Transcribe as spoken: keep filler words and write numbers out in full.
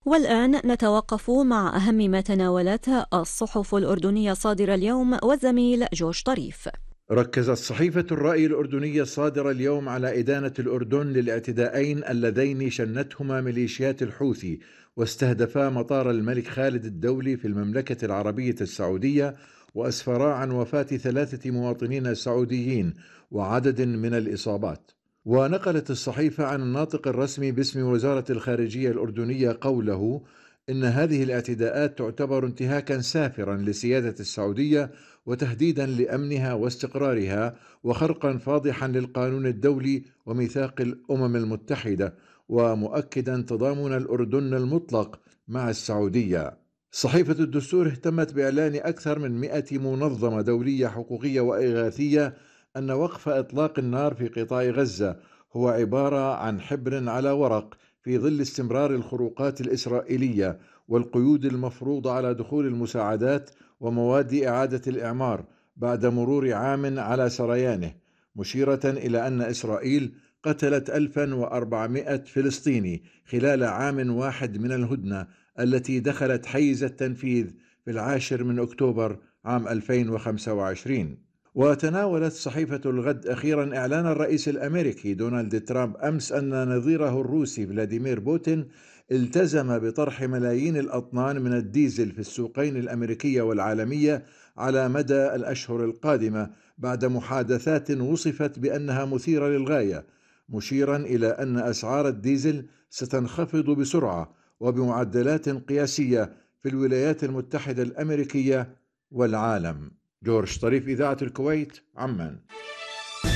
والآن نتوقف مع أهم ما تناولته الصحف الأردنية الصادرة اليوم والزميل جورج طريف. ركزت صحيفة الرأي الأردنية الصادرة اليوم على إدانة الأردن للاعتداءين اللذين شنتهما ميليشيات الحوثي واستهدفا مطار الملك خالد الدولي في المملكة العربية السعودية، وأسفرا عن وفاة ثلاثة مواطنين سعوديين وعدد من الإصابات. ونقلت الصحيفة عن الناطق الرسمي باسم وزارة الخارجية الأردنية قوله إن هذه الاعتداءات تعتبر انتهاكا سافرا لسيادة السعودية وتهديدا لأمنها واستقرارها وخرقا فاضحا للقانون الدولي وميثاق الأمم المتحدة، ومؤكدا تضامن الأردن المطلق مع السعودية. صحيفة الدستور اهتمت بإعلان أكثر من مئة منظمة دولية حقوقية وإغاثية أن وقف إطلاق النار في قطاع غزة هو عبارة عن حبر على ورق في ظل استمرار الخروقات الإسرائيلية والقيود المفروضة على دخول المساعدات ومواد إعادة الإعمار بعد مرور عام على سريانه، مشيرة إلى أن إسرائيل قتلت ألفا وأربعمائة فلسطيني خلال عام واحد من الهدنة التي دخلت حيز التنفيذ في العاشر من أكتوبر عام ألفين وخمسة وعشرين. وتناولت صحيفة الغد أخيرا إعلان الرئيس الأمريكي دونالد ترامب أمس أن نظيره الروسي فلاديمير بوتين التزم بطرح ملايين الأطنان من الديزل في السوقين الأمريكية والعالمية على مدى الأشهر القادمة بعد محادثات وصفت بأنها مثيرة للغاية، مشيرا إلى أن أسعار الديزل ستنخفض بسرعة وبمعدلات قياسية في الولايات المتحدة الأمريكية والعالم. جورج طريف، إذاعة الكويت، عمان.